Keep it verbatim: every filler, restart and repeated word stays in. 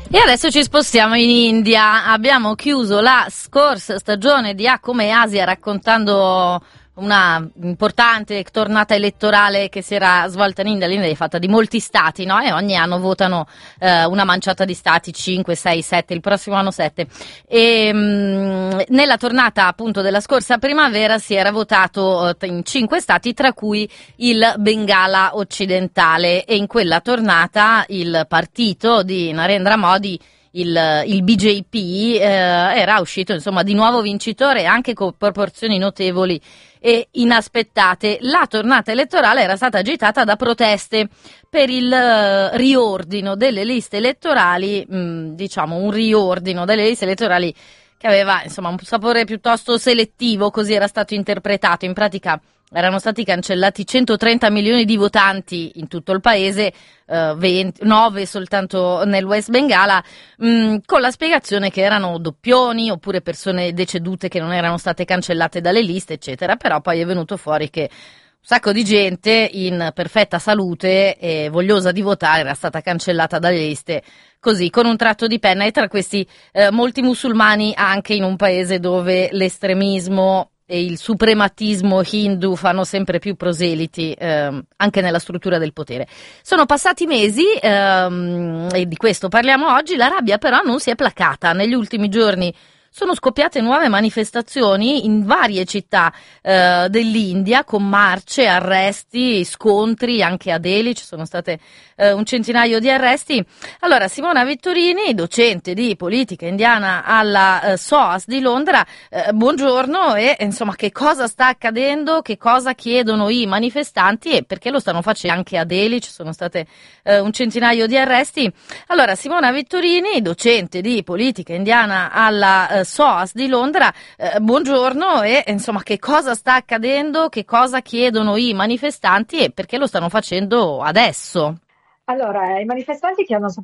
E adesso ci spostiamo in India. Abbiamo chiuso la scorsa stagione di A come Asia raccontando una importante tornata elettorale che si era svolta in India. L'India è fatta di molti stati, no? E ogni anno votano eh, una manciata di stati, cinque, sei, sette, il prossimo anno sette. E mh, nella tornata appunto della scorsa primavera si era votato eh, in cinque stati, tra cui il Bengala occidentale, e in quella tornata il partito di Narendra Modi, il, il B J P, eh, era uscito insomma di nuovo vincitore anche con proporzioni notevoli e inaspettate. La tornata elettorale era stata agitata da proteste per il uh, riordino delle liste elettorali, mh, diciamo un riordino delle liste elettorali che aveva insomma un sapore piuttosto selettivo, così era stato interpretato. In pratica erano stati cancellati centotrenta milioni di votanti in tutto il paese, eh, venti, nove soltanto nel West Bengala, mh, con la spiegazione che erano doppioni oppure persone decedute che non erano state cancellate dalle liste, eccetera. Però poi è venuto fuori che un sacco di gente in perfetta salute e vogliosa di votare era stata cancellata dalle liste così, con un tratto di penna, e tra questi eh, molti musulmani, anche in un paese dove l'estremismo e il suprematismo hindu fanno sempre più proseliti eh, anche nella struttura del potere. Sono passati mesi ehm, e di questo parliamo oggi. La rabbia però non si è placata. Negli ultimi giorni sono scoppiate nuove manifestazioni in varie città eh, dell'India, con marce, arresti, scontri. Anche a Delhi ci sono state eh, un centinaio di arresti. Allora, Simona Vittorini, docente di politica indiana alla eh, S O A S di Londra, eh, buongiorno. E insomma, che cosa sta accadendo, che cosa chiedono i manifestanti e perché lo stanno facendo? Anche a Delhi ci sono state eh, un centinaio di arresti. Allora, Simona Vittorini, docente di politica indiana alla eh, S O A S di Londra, eh, buongiorno. E insomma, che cosa sta accadendo, che cosa chiedono i manifestanti e perché lo stanno facendo adesso? Allora, i manifestanti che hanno